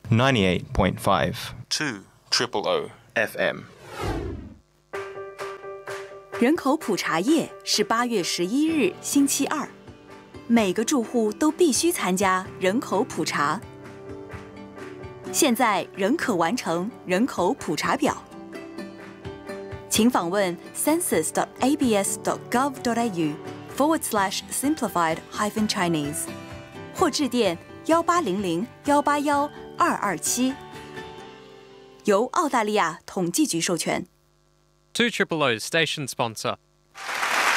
98.5 2 FM。 人口普查夜是8月11日星期二，每个住户都必须参加人口普查。现在仍可完成人口普查表，请访问 census.abs.gov.au/simplified-chinese 或致电1800-181-227，由澳大利亚统计局授权。 2 Station sponsor.